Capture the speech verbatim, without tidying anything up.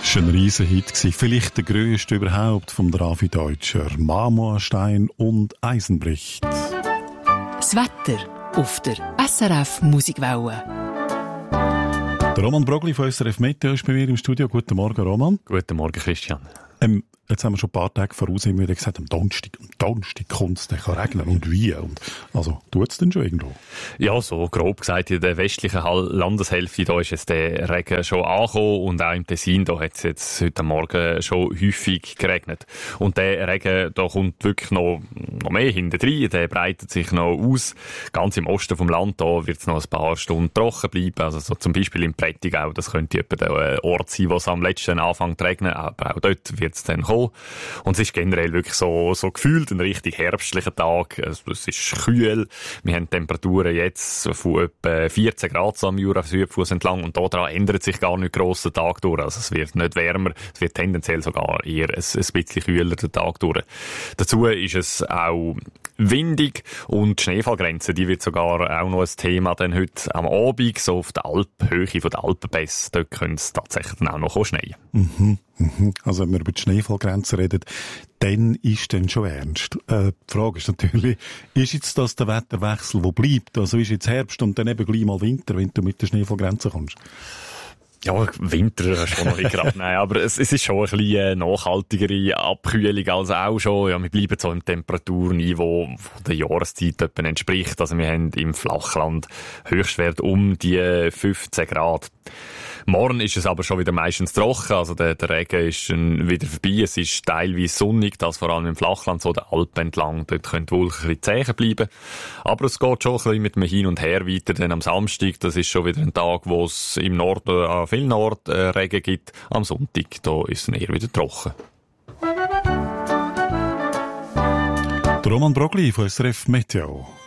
Das war ein Riesenhit, vielleicht der grösste überhaupt vom Drafi Deutscher. Marmorstein und Eisen bricht. Das Wetter auf der S R F Musikwelle. Der Roman Brogli von S R F Meteo ist bei mir im Studio. Guten Morgen, Roman. Guten Morgen, Christian. Ähm, jetzt haben wir schon ein paar Tage voraus immer wieder gesagt, am Donnerstag, am Donnerstag kommt es, dann kann regnen und wie. Und, also, tut es denn schon irgendwo? Ja, so grob gesagt, in der westlichen Landeshälfte, da ist jetzt der Regen schon angekommen und auch im Tessin, da hat es jetzt heute Morgen schon häufig geregnet. Und der Regen, da kommt wirklich noch, noch mehr hintendrein, der breitet sich noch aus. Ganz im Osten vom Land, da wird es noch ein paar Stunden trocken bleiben, also so zum Beispiel im Prättigau, das könnte etwa der Ort sein, wo es am letzten anfängt zu regnen, aber auch dort wird es dann kommen. Und es ist generell wirklich so, so gefühlt ein richtig herbstlicher Tag. Es, es ist kühl. Wir haben Temperaturen jetzt von etwa vierzehn Grad so am Jura-Südfuss entlang und daran ändert sich gar nicht gross der Tag durch. Also es wird nicht wärmer, es wird tendenziell sogar eher ein, ein bisschen kühler der Tag durch. Dazu ist es auch windig und die Schneefallgrenze, die wird sogar auch noch ein Thema dann heute am Abend, so auf der Alphöhe von der Alpenpässe. Dort könnte es tatsächlich dann auch noch schneien. Mhm, mhm. Also wenn wir über die Schneefallgrenze reden, dann ist dann schon ernst. Äh, die Frage ist natürlich, ist jetzt das der Wetterwechsel, der bleibt? Also ist jetzt Herbst und dann eben gleich mal Winter, wenn du mit der Schneefallgrenze kommst? Ja, Winter schon noch nicht gerade, nein, aber es, es ist schon ein bisschen eine nachhaltigere Abkühlung als auch schon. Ja, wir bleiben so im Temperaturniveau, das der Jahreszeit etwa entspricht. Also wir haben im Flachland Höchstwert um die fünfzehn Grad. Morgen ist es aber schon wieder meistens trocken, also der, der Regen ist schon wieder vorbei. Es ist teilweise sonnig, das vor allem im Flachland, so der Alpen entlang, dort können die Wolken ein bisschen zäh bleiben. Aber es geht schon ein bisschen mit dem Hin und Her weiter, denn am Samstag, das ist schon wieder ein Tag, wo es im Norden, an vielen Orten äh, Regen gibt. Am Sonntag, da ist es eher wieder trocken. Der Roman Brogli von S R F Meteo.